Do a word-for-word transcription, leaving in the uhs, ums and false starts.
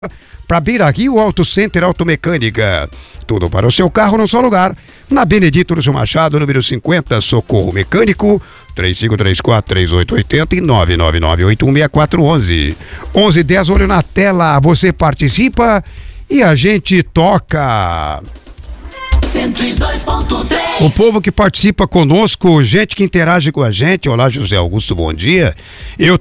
Para Beira Rio Auto Center Automecânica. Tudo para o seu carro num só lugar. Na Benedito Lúcio Machado, número cinquenta, Socorro Mecânico, três cinco três quatro, três oito oito zero e nove nove nove oito um seis quatro um um. onze dez, olho na tela, você participa e a gente toca. cento e dois ponto três. O povo que participa conosco, gente que interage com a gente. Olá, José Augusto, bom dia. Eu